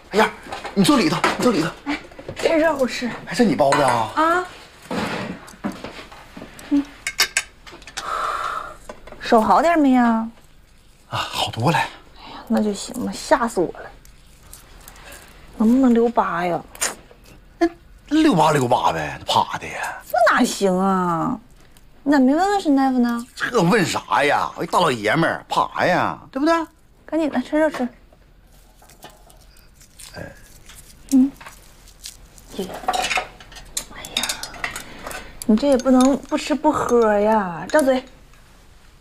哎呀，你坐里头，你坐里头。 哎，趁热乎吃。 还是你包的啊？ 啊。手好点没呀？ 啊，好多了。 哎呀，那就行了，吓死我了。能不能留疤呀？ 溜巴呗，怕的呀。 这哪行啊？你咋没问问沈大夫呢？ 这问啥呀？我一大老爷们儿，怕啥呀？对不对？ 赶紧的，趁热吃。这个，哎呀，你这也不能不吃不喝呀，张嘴。